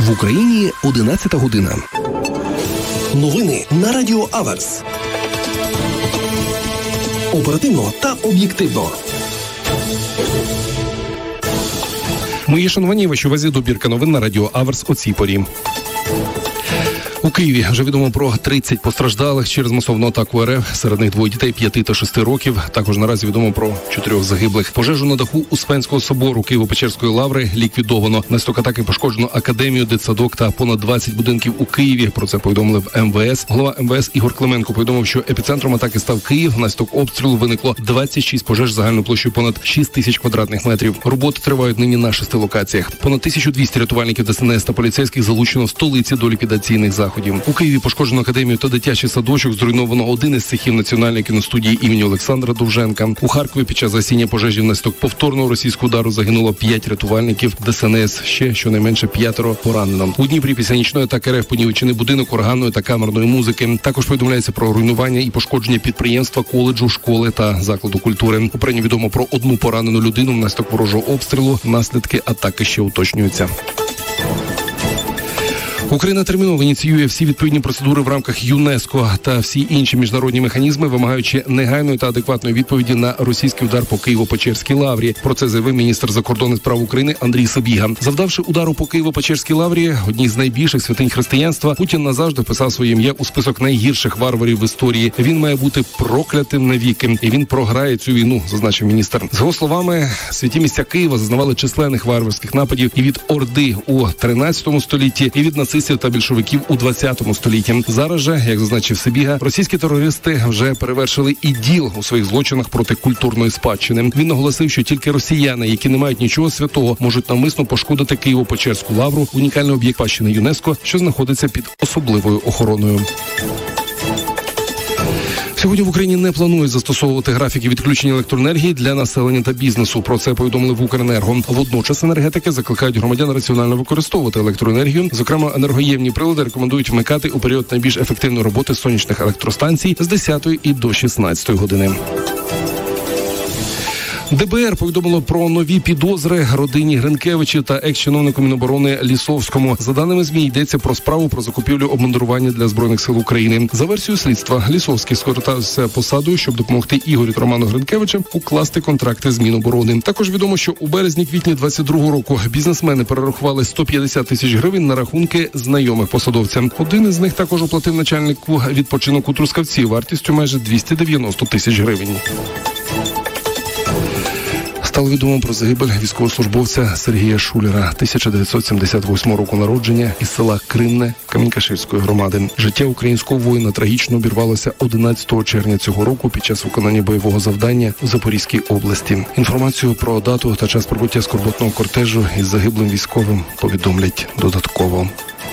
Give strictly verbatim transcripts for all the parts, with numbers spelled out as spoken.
В Україні одинадцята година. Новини на Радіо Аверс. Оперативно та об'єктивно. Мої шановані, вашій увазі добірка новин на Радіо Аверс о цій порі. У Києві вже відомо про тридцять постраждалих через масовну атаку РФ. Серед них двоє дітей п'яти та шести років. Також наразі відомо про чотирьох загиблих. Пожежу на даху Успенського собору Києво-Печерської лаври ліквідовано. Внаслідок атаки пошкоджено академію, дитсадок та понад двадцять будинків у Києві. Про це повідомив ем ве ес. Голова ем ве ес Ігор Клименко повідомив, що епіцентром атаки став Київ. Внаслідок обстрілу виникло двадцять шість пожеж загальною площею понад шість тисяч квадратних метрів. Роботи тривають нині на шести локаціях. Понад тисячу двісті рятувальників Де Ес Ен Ес та поліцейських залучено в столиці до ліквідаційних заходів. У Києві пошкоджено академію та дитячий садочок, зруйновано один із цехів Національної кіностудії імені Олександра Довженка. У Харкові під час гасіння пожежі внаслідок повторного російського удару загинуло п'ять рятувальників Де Ес Ен Ес, ще щонайменше п'ятеро поранено. У Дніпрі після нічної атаки РФ понівечений будинок органної та камерної музики. Також повідомляється про руйнування і пошкодження підприємства, коледжу, школи та закладу культури. Попередньо відомо про одну поранену людину внаслідок ворожого обстрілу. Наслідки атаки ще уточнюються. Україна терміново ініціює всі відповідні процедури в рамках ЮНЕСКО та всі інші міжнародні механізми, вимагаючи негайної та адекватної відповіді на російський удар по Києво-Печерській лаврі. Про це заявив міністр закордонних справ України Андрій Сибіга. Завдавши удару по Києво-Печерській лаврі, одній з найбільших святинь християнства, Путін назавжди вписав своє ім'я у список найгірших варварів в історії. Він має бути проклятим навіки, і він програє цю війну, зазначив міністр. З його словами, святі місця Києва зазнавали численних варварських нападів і від Орди у тринадцятому столітті, і від нацистів та більшовиків у двадцятому столітті. Зараз же, як зазначив Сибіга, російські терористи вже перевершили і діл у своїх злочинах проти культурної спадщини. Він наголосив, що тільки росіяни, які не мають нічого святого, можуть навмисно пошкодити Києво-Печерську лавру, унікальний об'єкт спадщини ЮНЕСКО, що знаходиться під особливою охороною. Сьогодні в Україні не планують застосовувати графіки відключення електроенергії для населення та бізнесу. Про це повідомили в Укренерго. Водночас енергетики закликають громадян раціонально використовувати електроенергію. Зокрема, енергоємні прилади рекомендують вмикати у період найбільш ефективної роботи сонячних електростанцій з десятої і до шістнадцятої години. Де Бе Ер повідомило про нові підозри родині Гринкевичів та екс-чиновнику Міноборони Лісовському. За даними ЗМІ, йдеться про справу про закупівлю обмундирування для Збройних сил України. За версією слідства, Лісовський скористався посадою, щоб допомогти Ігорю та Роману Гринкевичам укласти контракти з Міноборони. Також відомо, що у березні-квітні двадцять другого року бізнесмени перерахували сто п'ятдесят тисяч гривень на рахунки знайомих посадовцям. Один із них також оплатив начальнику відпочинок у Трускавці вартістю майже двісті дев'яносто тисяч гривень. Стало відомо про загибель військовослужбовця Сергія Шулера, тисяча дев'ятсот сімдесят восьмого року народження, із села Кримне Камінь-Каширської громади. Життя українського воїна трагічно обірвалося одинадцятого червня цього року під час виконання бойового завдання у Запорізькій області. Інформацію про дату та час прибуття скорботного кортежу із загиблим військовим повідомлять додатково.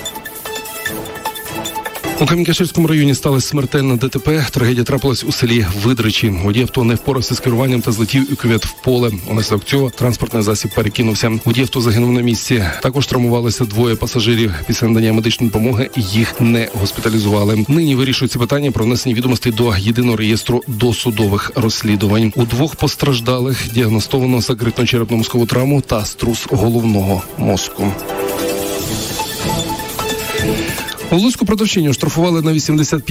У Камінь-Каширському районі сталося смертельне Де Те Пе. Трагедія трапилась у селі Видричі. Водій авто не впорався з керуванням та злетів у кювет в поле. Унаслідок цього транспортний засіб перекинувся. Водій авто загинув на місці. Також травмувалися двоє пасажирів. Після надання медичної допомоги їх не госпіталізували. Нині вирішується питання про внесення відомостей до єдиного реєстру досудових розслідувань. У двох постраждалих діагностовано закритно-черепно-мозкову травму та струс головного мозку. У Луцьку продавчиню штрафували на вісімдесят п'ять